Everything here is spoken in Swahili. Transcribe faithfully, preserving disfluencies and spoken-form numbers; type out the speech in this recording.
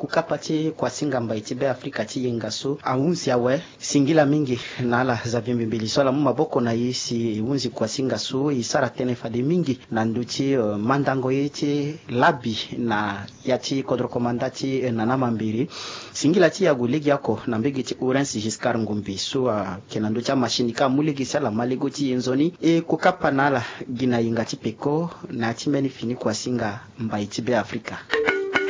kukapati kwa singa mba itibe Afrika ti yengaso aunzi awe singila mingi nala za bimbimbili sola mu maboko na yisi unzi kwa singa so isara tene fade mingi na nduti uh, mandango yeti labi na yati kodro komandati uh, na namambiri singila ti ya guligi yako na mbigi ti urensi Giscard Ngumbi so uh, kena nduti mashini ka muligi sala maligo ti yenzoni e kukapa nala gina yinga ti peko na ti meni fini kwa singa mba itibe Afrika.